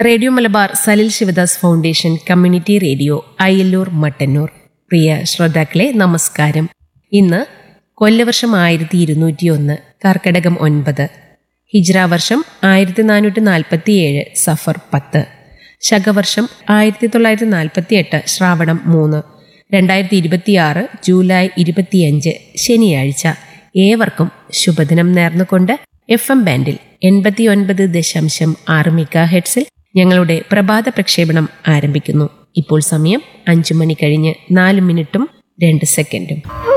Radio Malabar Salil Sivadas foundation community radio Ayyallur Mattannur. പ്രിയ ശ്രോതാക്കളെ നമസ്കാരം. ഇന്ന് കൊല്ലവർഷം 1201 കർക്കടകം 9, ഹിജ്ര വർഷം 1447 സഫർ 10, ശകവർഷം 1948 ശ്രാവണം 3, 2026 ജൂലൈ 25 ശനിയാഴ്ച. ഏവർക്കും ശുഭദിനം നേർന്നുകൊണ്ട് FM ബാൻഡിൽ 89.6 മെഗാഹെർട്സിൽ ഞങ്ങളുടെ പ്രഭാത പ്രക്ഷേപണം ആരംഭിക്കുന്നു. ഇപ്പോൾ സമയം 5 മണി കഴിഞ്ഞ് 4 മിനിറ്റും 2 സെക്കൻഡും.